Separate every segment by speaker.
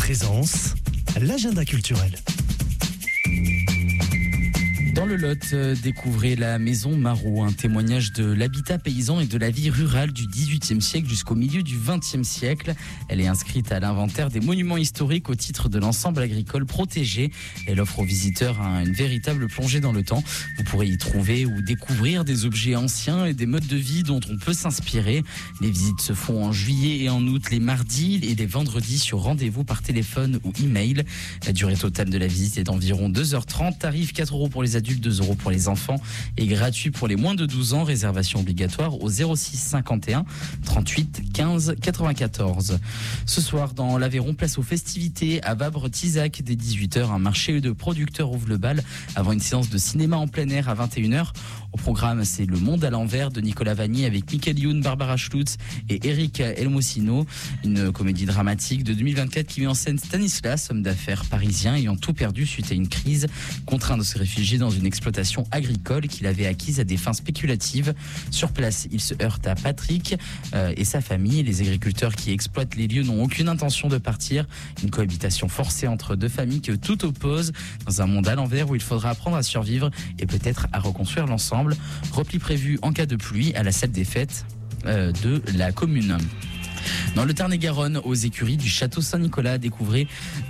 Speaker 1: Présence, l'agenda culturel.
Speaker 2: Dans le Lot, découvrez la maison Marot, un témoignage de l'habitat paysan et de la vie rurale du XVIIIe siècle jusqu'au milieu du XXe siècle. Elle est inscrite à l'inventaire des monuments historiques au titre de l'ensemble agricole protégé. Elle offre aux visiteurs une véritable plongée dans le temps. Vous pourrez y trouver ou découvrir des objets anciens et des modes de vie dont on peut s'inspirer. Les visites se font en juillet et en août, les mardis et les vendredis sur rendez-vous par téléphone ou email. La durée totale de la visite est d'environ 2h30. Tarif 4 € pour les adultes, 2 € pour les enfants et gratuit pour les moins de 12 ans. Réservation obligatoire au 06 51 38 15 94. Ce soir, dans l'Aveyron, place aux festivités à Vabre-Tizac dès 18h. Un marché de producteurs ouvre le bal avant une séance de cinéma en plein air à 21h. Au programme, c'est Le Monde à l'envers de Nicolas Vanier avec Michael Youn, Barbara Schlutz et Eric Elmosino. Une comédie dramatique de 2024 qui met en scène Stanislas, homme d'affaires parisien ayant tout perdu suite à une crise, contraint de se réfugier dans une exploitation agricole qu'il avait acquise à des fins spéculatives. Sur place, il se heurte à Patrick et sa famille. Les agriculteurs qui exploitent les lieux n'ont aucune intention de partir. Une cohabitation forcée entre deux familles que tout oppose dans un monde à l'envers où il faudra apprendre à survivre et peut-être à reconstruire l'ensemble. Repli prévu en cas de pluie à la salle des fêtes de la commune. Dans le Tarn-et-Garonne, aux écuries du château Saint-Nicolas, découvrez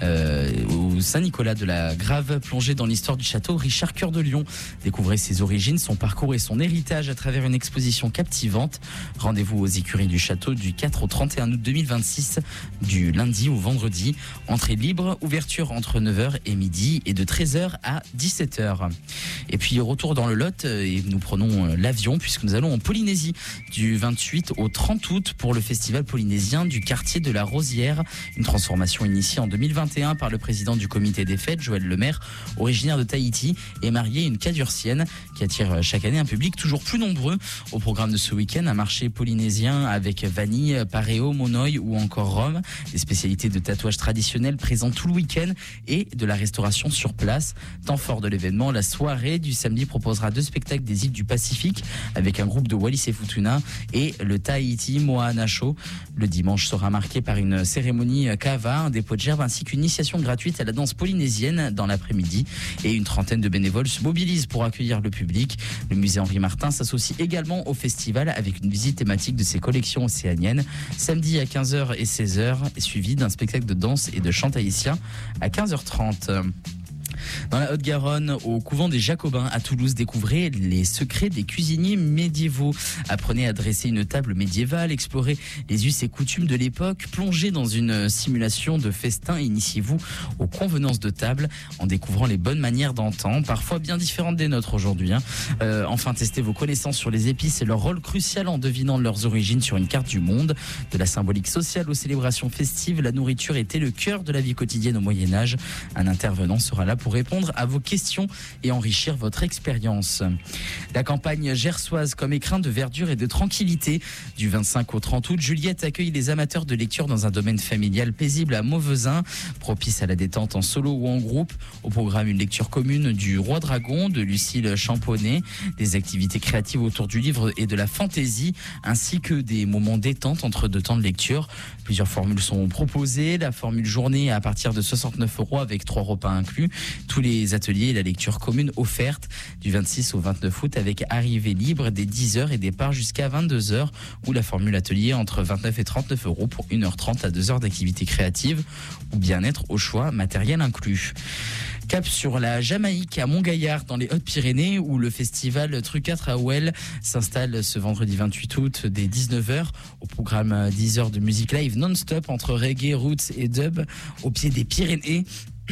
Speaker 2: au Saint-Nicolas de la Grave, plongé dans l'histoire du château Richard Cœur de Lion. Découvrez ses origines, son parcours et son héritage à travers une exposition captivante. Rendez-vous aux écuries du château du 4 au 31 août 2026, du lundi au vendredi. Entrée libre, ouverture entre 9h et midi et de 13h à 17h. Et puis retour dans le Lot et nous prenons l'avion puisque nous allons en Polynésie du 28 au 30 août pour le festival polynésien du quartier de la Rosière. Une transformation initiée en 2021 par le président du comité des fêtes, Joël Lemaire, originaire de Tahiti et marié à une cadurcienne qui attire chaque année un public toujours plus nombreux. Au programme de ce week-end, un marché polynésien avec vanille, pareo, monoï ou encore rhum, des spécialités de tatouage traditionnels présents tout le week-end et de la restauration sur place. Temps fort de l'événement, la soirée du samedi proposera 2 spectacles des îles du Pacifique avec un groupe de Wallis et Futuna et le Tahiti Moana Show. Le dimanche sera marqué par une cérémonie kava, un dépôt de gerbes ainsi qu'une initiation gratuite à la danse polynésienne dans l'après-midi. Et une trentaine de bénévoles se mobilisent pour accueillir le public. Le musée Henri Martin s'associe également au festival avec une visite thématique de ses collections océaniennes. Samedi à 15h et 16h, suivi d'un spectacle de danse et de chant haïtien à 15h30. Dans la Haute-Garonne, au couvent des Jacobins à Toulouse, découvrez les secrets des cuisiniers médiévaux. Apprenez à dresser une table médiévale, explorez les us et coutumes de l'époque, plongez dans une simulation de festin et initiez-vous aux convenances de table en découvrant les bonnes manières d'antan, parfois bien différentes des nôtres aujourd'hui. Enfin, testez vos connaissances sur les épices et leur rôle crucial en devinant leurs origines sur une carte du monde. De la symbolique sociale aux célébrations festives, la nourriture était le cœur de la vie quotidienne au Moyen-Âge. Un intervenant sera là pour répondre à vos questions et enrichir votre expérience. La campagne gersoise comme écrin de verdure et de tranquillité. Du 25 au 30 août, Juliette accueille les amateurs de lecture dans un domaine familial paisible à Mauvezin, propice à la détente en solo ou en groupe. Au programme, une lecture commune du Roi Dragon de Lucille Champonnet, des activités créatives autour du livre et de la fantaisie, ainsi que des moments détente entre 2 temps de lecture. Plusieurs formules sont proposées. La formule journée à partir de 69 € avec 3 repas inclus. Tous les ateliers et la lecture commune offerte du 26 au 29 août avec arrivée libre dès 10h et départ jusqu'à 22h, ou la formule atelier entre 29 et 39 € pour 1h30 à 2h d'activité créative ou bien-être au choix, matériel inclus. Cap sur la Jamaïque à Montgaillard dans les Hautes-Pyrénées où le festival Trucat Traouel s'installe ce vendredi 28 août dès 19h. Au programme 10 heures de musique live non-stop entre reggae, roots et dub au pied des Pyrénées.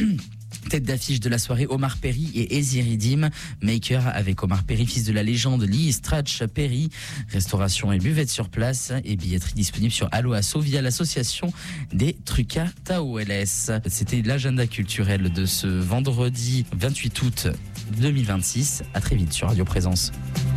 Speaker 2: Tête d'affiche de la soirée, Omar Perry et Easy Redeem. Maker avec Omar Perry, fils de la légende Lee Stratch Perry. Restauration et buvette sur place et billetterie disponible sur Alloasso via l'association des Trucas Taols. C'était l'agenda culturel de ce vendredi 28 août 2026. À très vite sur Radio Présence.